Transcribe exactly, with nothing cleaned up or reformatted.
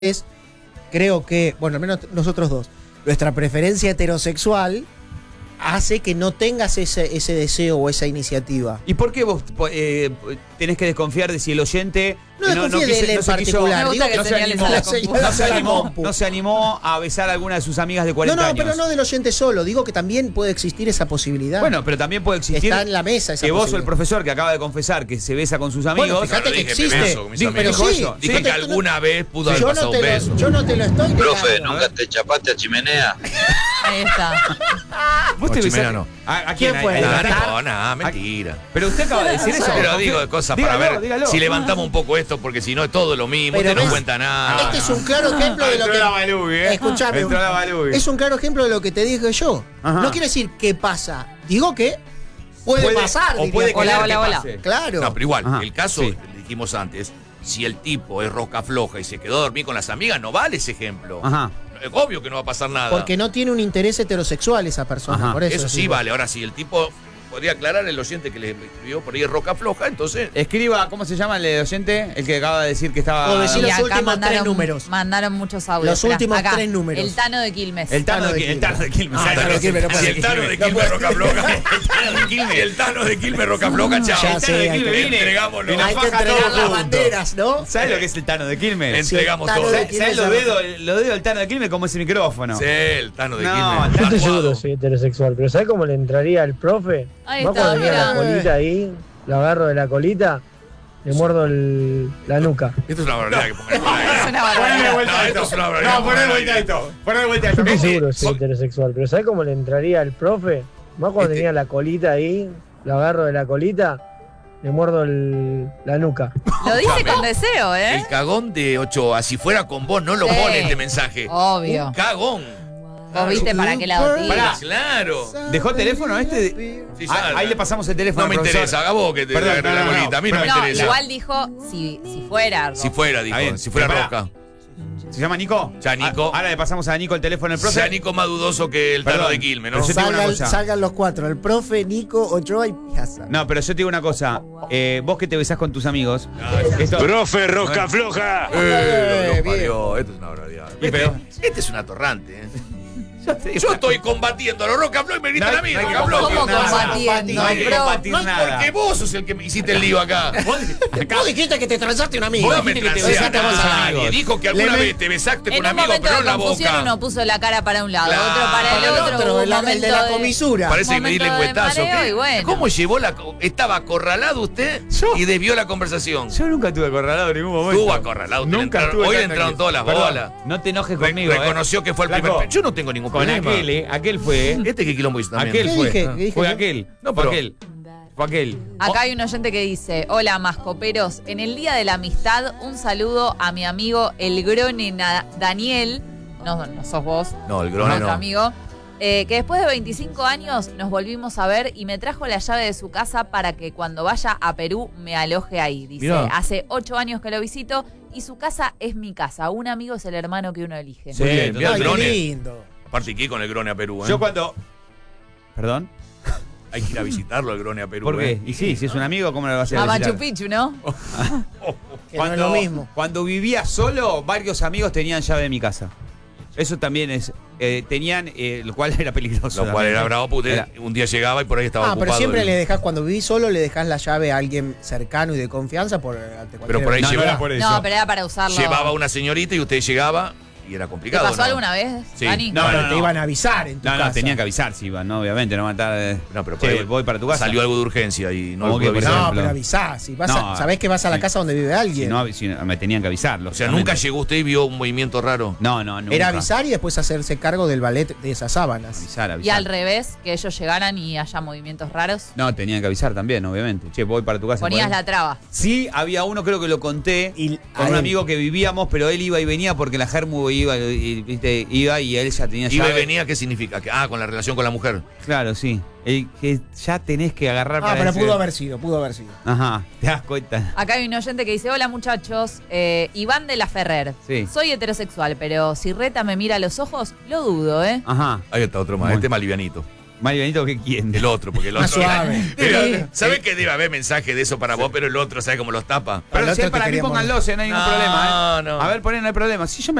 es, creo que, bueno, al menos nosotros dos, nuestra preferencia heterosexual hace que no tengas ese, ese deseo o esa iniciativa. ¿Y por qué vos eh, tenés que desconfiar de si el oyente no, no, no, quise, de él no en se particular? Quiso, Digo no, que se animó, no, se, no, no, se animó, compu. no se animó a besar a alguna de sus amigas de cuarenta no, no, años. pero no del oyente solo. Digo que también puede existir esa posibilidad. Bueno, pero también puede existir. Está en la mesa esa que vos o el posibilidad. profesor que acaba de confesar que se besa con sus amigos. Bueno, fíjate no, que dije, existe. me beso con mis Digo, pero amigos. sí, Dije sí, que no, alguna no, vez pudo haber yo pasado no te un lo, beso. yo no te lo estoy Profe, negando. ¿nunca te chapaste a chimenea? Ahí está. ¿Vos No, te Chimena besaste? no. ¿A, a ¿Quién quién? fue? ¿A- a- No, a- no, nada, mentira. Pero usted acaba de decir eso. Pero digo cosas para Dígalo, ver dígalo. si levantamos un poco esto, porque si no es todo lo mismo, Pero usted no ves, cuenta nada. Este es un claro ejemplo de lo Entró que... la Balugui, ¿eh? Escuchame, Entró la Balugui. es un claro ejemplo de lo que te dije yo. Ajá. No quiere decir que pasa. Digo que puede, Puede- pasar. o diría puede por Hola, ahí. querer hola, que hola. pase. Claro. No, pero igual, Ajá, el caso, sí. le dijimos antes, si el tipo es roca floja y se quedó a dormir con las amigas, no vale ese ejemplo. Ajá. Es obvio que no va a pasar nada. Porque no tiene un interés heterosexual esa persona. Ajá. Por eso, Eso sí digo. vale. Ahora, si el tipo podría aclarar el oyente que le escribió por ahí roca floja, entonces. Escriba, ¿cómo se llama el oyente? El que acaba de decir que estaba. O decir Y los acá últimos mandaron, tres números. mandaron muchos audios. Los Esperá, últimos acá, tres números. El Tano de Quilmes. El Tano de, de Quil- el Quilmes. Tano de Quilmes. Ah, ¿sabes Tano lo de que es Quilmes, el no Si puede el Tano de No Quilmes puede- roca floja. El Tano de Quilmes. Si el Tano de Quilmes roca floja, chao. Ya El sé, Tano de hay Quilmes que- viene. Entregámoslo. Y nos Hay que faja entregar todo las junto. banderas, ¿no? ¿Sabes lo que es el Tano de Quilmes? Entregamos Tano todo. de ¿Sabes ¿sabes los Quilmes, dedos, los dedos del Tano de Quilmes como ese micrófono? Sí, el Tano de No, Quilmes. el Yo estoy Tatuado. seguro que soy heterosexual, pero ¿sabes cómo le entraría al profe? Ahí Va está, cuando tenía la mira. colita ahí, lo agarro de la colita, le muerdo el- la nuca. Esto es una barbaridad que pongan. Es una Ponle barbaridad. vuelta No, a esto esto. es una barbaridad. No, ponle vuelta a esto. Ponle vuelta a Yo esto. estoy seguro que soy son- heterosexual, pero ¿sabes cómo le entraría al profe? Va cuando Este- tenía la colita ahí, lo agarro de la colita, le muerdo el- la nuca. Lo dice con deseo, El ¿eh? cagón de Ochoa, si fuera con vos, no lo Sí. pone este mensaje. Obvio. Un cagón. ¿Vos viste para qué lado tira? Pará. Claro. ¿Dejó teléfono este? Sí, Ah, ya, ahí le pasamos el teléfono No me al profesor. interesa, haga vos que te Perdón, agarre no, la no, no. bolita. A mí no me No, interesa. igual dijo si, si fuera. Si fuera, dijo. Está bien, Si fuera pero roca. ¿Se llama Nico? Ya, Nico. Ah, ahora le pasamos a Nico el teléfono del profe. Sea Nico más dudoso que el Tano Perdón, de Quilmes, pero ¿no? yo te digo una Salgan, cosa. salgan los cuatro, el profe, Nico, Ochoa y Piazza. No, pero yo te digo una cosa. Eh, vos que te besás con tus amigos. Esto, Profe, rosca floja. Eh, Eh, lo parió. Esto es una barbaridad. Y Este, pero- este es un atorrante, ¿eh? Yo estoy combatiendo a los Roca Flow y me gritan No hay- a mí, no hay que Roca Flow. ¿Cómo combatir nada. combatiendo? No hay que bro? combatir No, nada. porque vos sos el que me hiciste el lío acá. Vos dijiste que te transaste un amigo. Vos no me Dijiste que te transeaste besaste a con tus nadie. amigos. Dijo que alguna Le- vez te besaste con En un un amigo, momento pero de en la confusión boca. uno puso la cara para un lado, Claro. otro para el Para el otro. otro, hubo el, un la- el momento de la comisura. Parece que me di momento de lengüetazo. mareo ¿qué? y bueno. ¿Cómo llevó la... Estaba acorralado usted Yo- y desvió la conversación. Yo nunca estuve acorralado en ningún momento. Estuvo acorralado. te le Nunca entraron- estuve Hoy le tan entraron tranquilo. todas las Perdón, bolas. No te enojes Re- conmigo. reconoció eh. que fue el Flaco, primer... Yo no tengo ningún Con problema. aquel, eh. Aquel fue. eh. Este que quilombo hizo también. Aquel ¿Qué fue. dije? ¿Qué dije Fue yo? aquel. No, Fue pero- aquel. Fue aquel. Acá hay un oyente que dice: hola mascoperos, en el Día de la Amistad, un saludo a mi amigo el Grone Na- Daniel, no, no sos vos, No, el Grone otro no. amigo, eh, que después de veinticinco años nos volvimos a ver y me trajo la llave de su casa para que cuando vaya a Perú me aloje ahí. Dice, Mirá. hace ocho años que lo visito y su casa es mi casa. Un amigo es el hermano que uno elige. Sí, bien, mirá el Ay, qué Grone. lindo. Aparte, ¿qué con el Grone a Perú? ¿eh? Yo cuando. ¿Perdón? Hay que ir a visitarlo, el Grone a Perú. ¿Por qué? ¿eh? Y sí, si es un amigo, ¿cómo le vas a A visitar? Machu Picchu, ¿no? Que no es lo mismo. Cuando vivía solo, varios amigos tenían llave de mi casa. Eso también es. Eh, tenían, eh, lo cual era peligroso. Lo cual también. era bravo, porque Era- un día llegaba y por ahí estaba Ah, ocupado. pero siempre el- le dejás, cuando vivís solo, le dejás la llave a alguien cercano y de confianza por ante cualquier Pero por ahí No, no llevaba, era por eso. No, pero era para usarlo. llevaba una señorita y usted llegaba y era ¿Te complicado. pasó ¿no? alguna vez, Sí. Dani? No, pero no, te no. iban a avisar en tu No, no, casa. tenían que avisar si iban, ¿no? Obviamente, no van a estar. eh, No, pero por che, ahí voy para tu casa. Salió algo de urgencia y no ¿Cómo lo que pudo por avisar. No, ejemplo? pero avisás. Si vas No, a, sabés que vas a la sí. casa donde vive Si alguien. no, si no, me tenían que avisar. O sea, nunca llegó usted y vio un movimiento raro. No, no, nunca. Era avisar y después hacerse cargo del ballet de esas sábanas. Avisar, avisar. Y al revés, que ellos llegaran y haya movimientos raros. No, tenían que avisar también, obviamente. Che, voy para tu casa. Ponías ¿podés? la traba. Sí, había uno, creo que lo conté, Y con a un él. amigo que vivíamos, pero él iba y venía porque la Germu iba y, viste, iba y él ya tenía Iba y llave. venía, ¿qué significa? Que- Ah, con la relación con la mujer. Claro, sí. El que ya tenés que agarrar Ah, para pero ese- pudo haber sido, pudo haber sido. Ajá, te das cuenta. Acá hay un oyente que dice: hola muchachos, eh, Iván de la Ferrer. Sí. Soy heterosexual, pero si Reta me mira a los ojos, lo dudo, ¿eh? Ajá. Ahí está otro más. Bueno. Este más livianito. Mario Benito, ¿qué quién? El otro, porque el Más otro. suave. Debe- ¿Sabes que debe haber mensaje de eso para vos, pero el otro, ¿sabes cómo los tapa? Pero Al si otro es para te mí, queríamos- pónganlo, si no hay ningún No, problema. ¿eh? no. A ver, ponen, no hay problema. Si yo me